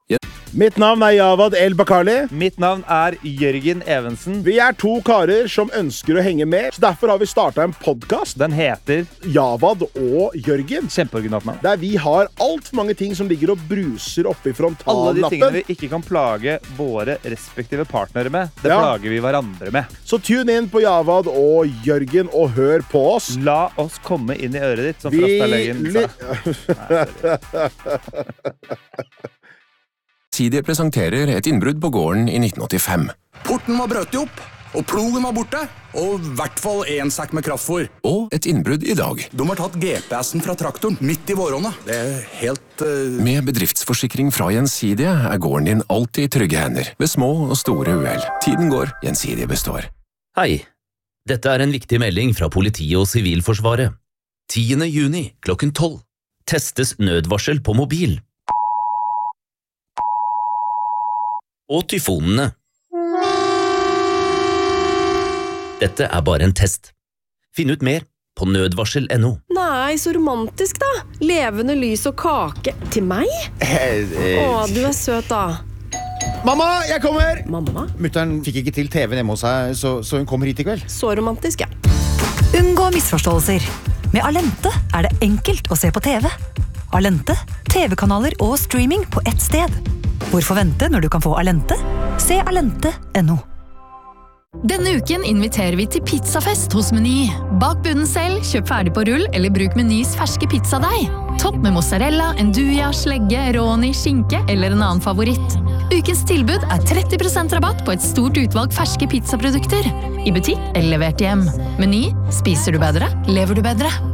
Mitt navn Javad El Bakkali. Mitt navn Jørgen Evensen. Vi 2 karer som ønsker å henge med, så derfor har vi startet en podcast. Den heter Javad og Jørgen. Kjempeoriginalt navn. Der vi har alt for mange ting som ligger og bruser oppe I frontallappen. Alle de tingene vi ikke kan plage våre respektive partnere med, det plager vi hverandre med. Så tune inn på Javad og Jørgen og hør på oss. La oss komme inn I øret ditt, som Frastalegen sa. Gjensidige presenterer et innbrudd på gården I 1985. Porten var brøtt opp, og plogen var borte, og I hvert fall en sekk med kraftfôr. Og et innbrudd I dag. De har tatt GPS-en fra traktoren midt I våronna. Det helt... Med bedriftsforsikring fra Gjensidige gården din alltid I trygge hender, ved små og store uhell. Tiden går, Gjensidige består. Hei, dette en viktig melding fra politiet og Sivilforsvaret. 10. juni klokken 12 testes nødvarsel på mobil. Og tyfonene. Dette bare en test. Finn ut mer på nødvarsel.no. Nei, så romantisk da. Levende lys og kake. Til meg? Å, du søt da. Mamma, jeg kommer! Mamma? Mutteren fikk ikke til TV hjemme hos seg, så hun kommer hit I kveld. Så romantisk, ja. Unngå misforståelser. Med Alente det enkelt å se på TV. Alente, TV-kanaler og streaming på ett sted. Hvorfor vente når du kan få Alente? Se Alente.no. Denne uken inviterer vi til pizzafest hos Meny. Bak bunnen selv, kjøp ferdig på rull eller bruk Menys ferske pizzadeig. Topp med mozzarella, enduja, slegge, råni, skinke eller en annen favoritt. Ukens tilbud 30% rabatt på et stort utvalg ferske pizzaprodukter. I butikk eller levert hjem. Meny, spiser du bedre, lever du bedre.